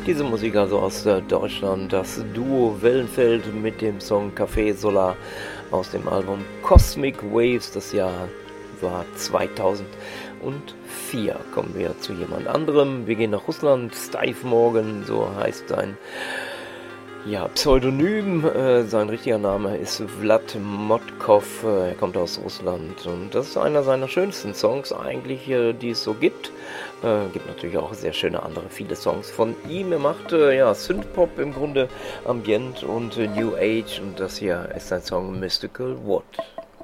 Diese Musik also aus Deutschland, das Duo Wellenfeld mit dem Song Café Solar aus dem Album Cosmic Waves. Das Jahr war 2004. Kommen wir zu jemand anderem. Wir gehen nach Russland. Steve Morgan, so heißt sein Pseudonym. Sein richtiger Name ist Vlad Motkov. Er kommt aus Russland und das ist einer seiner schönsten Songs eigentlich, die es so gibt. Gibt natürlich auch sehr schöne viele Songs von ihm. Er macht Synthpop im Grunde, Ambient und New Age, und das hier ist sein Song Mystical Wood.